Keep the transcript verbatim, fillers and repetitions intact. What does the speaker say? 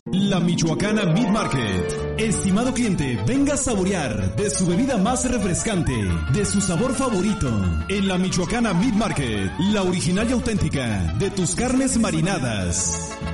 La Michoacana Meat Market. Estimado cliente, venga a saborear de su bebida más refrescante, de su sabor favorito. En la Michoacana Meat Market, la original y auténtica de tus carnes marinadas.